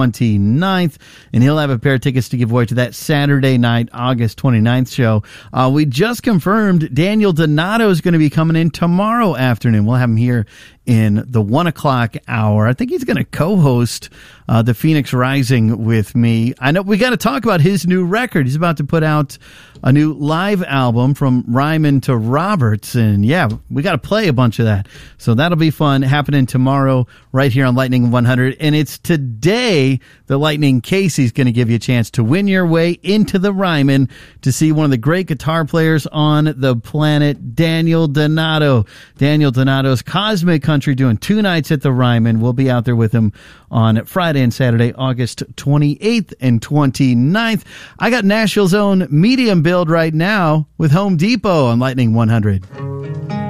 29th, and he'll have a pair of tickets to give away to that Saturday night, August 29th show. We just confirmed Daniel Donato is going to be coming in tomorrow afternoon. We'll have him here in the 1 o'clock hour. I think he's going to co-host the Phoenix Rising with me. I know we got to talk about his new record. He's about to put out a new live album, From Ryman to Roberts, and yeah, we got to play a bunch of that. So that'll be fun, happening tomorrow right here on Lightning 100. And it's today the Lightning Casey's going to give you a chance to win your way into the Ryman to see one of the great guitar players on the planet, Daniel Donato. Daniel Donato's Cosmic Country doing 2 nights at the Ryman. We'll be out there with him on Friday and Saturday, August 28th and 29th. I got Nashville's own medium build right now with Home Depot on Lightning 100.